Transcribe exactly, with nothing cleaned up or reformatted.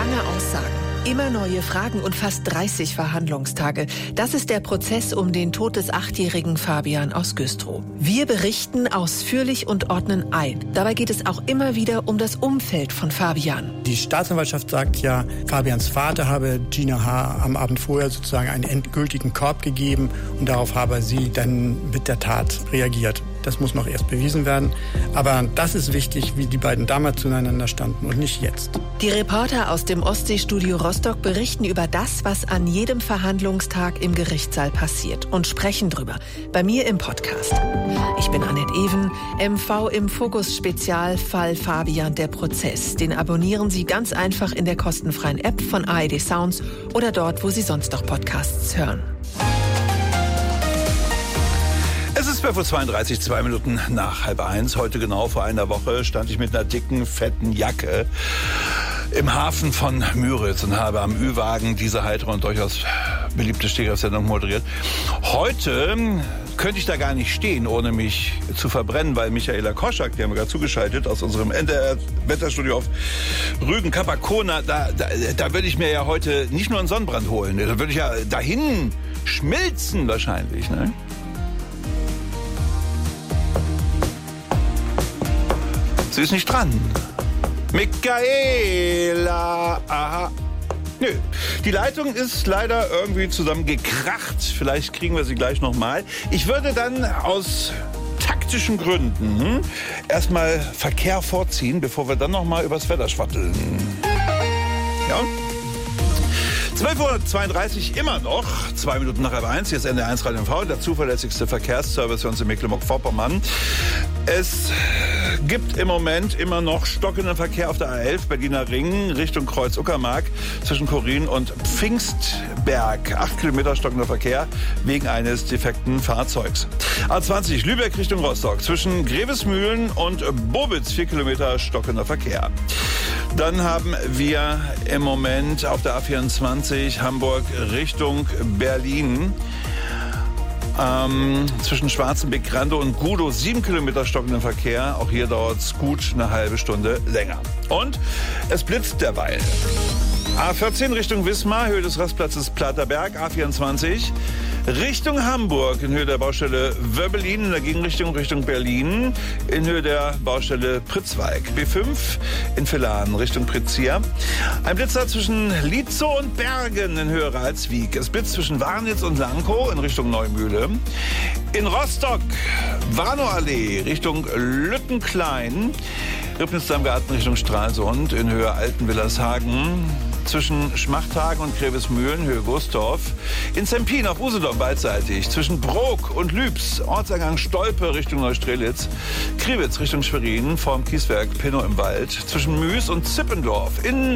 Lange Aussagen, immer neue Fragen und fast dreißig Verhandlungstage. Das ist der Prozess um den Tod des achtjährigen Fabian aus Güstrow. Wir berichten ausführlich und ordnen ein. Dabei geht es auch immer wieder um das Umfeld von Fabian. Die Staatsanwaltschaft sagt ja, Fabians Vater habe Gina H. am Abend vorher sozusagen einen endgültigen Korb gegeben und darauf habe sie dann mit der Tat reagiert. Das muss noch erst bewiesen werden. Aber das ist wichtig, wie die beiden damals zueinander standen und nicht jetzt. Die Reporter aus dem Ostseestudio Rostock berichten über das, was an jedem Verhandlungstag im Gerichtssaal passiert und sprechen drüber. Bei mir im Podcast. Ich bin Annette Even, M V im Fokus Spezialfall Fabian der Prozess. Den abonnieren Sie ganz einfach in der kostenfreien App von A R D Sounds oder dort, wo Sie sonst noch Podcasts hören. Es ist zwölf Uhr zweiunddreißig, zwei Minuten nach halb eins. Heute genau vor einer Woche stand ich mit einer dicken, fetten Jacke im Hafen von Müritz und habe am Ü-Wagen diese heitere und durchaus beliebte Stehgreifsendung moderiert. Heute könnte ich da gar nicht stehen, ohne mich zu verbrennen, weil Michaela Koschak, die haben wir gerade zugeschaltet aus unserem N D R-Wetterstudio auf Rügen, Capacona, da, da, da würde ich mir ja heute nicht nur einen Sonnenbrand holen, da würde ich ja dahin schmilzen wahrscheinlich, ne? Sie ist nicht dran. Michaela, aha. Nö, die Leitung ist leider irgendwie zusammengekracht. Vielleicht kriegen wir sie gleich nochmal. Ich würde dann aus taktischen Gründen hm, erstmal Verkehr vorziehen, bevor wir dann nochmal übers Wetter schwatteln. Ja? zwölf Uhr zweiunddreißig immer noch, zwei Minuten nach halb eins, hier ist N D R eins Radio M V, der zuverlässigste Verkehrsservice für uns in Mecklenburg-Vorpommern. Es gibt im Moment immer noch stockenden Verkehr auf der A elf, Berliner Ring, Richtung Kreuz-Uckermark, zwischen Korin und Pfingstberg. Acht Kilometer stockender Verkehr wegen eines defekten Fahrzeugs. A zwanzig, Lübeck Richtung Rostock, zwischen Grevesmühlen und Bobitz, vier Kilometer stockender Verkehr. Dann haben wir im Moment auf der A vierundzwanzig Hamburg Richtung Berlin. Ähm, zwischen Schwarzenbeck, Grande und Gudow sieben Kilometer stockenden Verkehr. Auch hier dauert es gut eine halbe Stunde länger. Und es blitzt derweil. A vierzehn Richtung Wismar, Höhe des Rastplatzes Platerberg, A vierundzwanzig Richtung Hamburg in Höhe der Baustelle Wöbbelin, in der Gegenrichtung Richtung Berlin in Höhe der Baustelle Pritzwalk. B fünf in Villaren Richtung Pritzia. Ein Blitzer zwischen Lietzow und Bergen in Höhe Ralswiek. Es blitzt zwischen Warnitz und Lankow in Richtung Neumühle. In Rostock Warnow-Allee Richtung Lüttenklein. Ribnitz-Dammgarten Richtung Stralsund in Höhe Altenwillershagen. Zwischen Schmachthagen und Grevesmühlen, Höhe Gustorf. In Zempin auf Usedom beidseitig. Zwischen Brok und Lübs, Ortseingang Stolpe Richtung Neustrelitz. Kriwitz Richtung Schwerin, vorm Kieswerk Pinnow im Wald. Zwischen Müs und Zippendorf in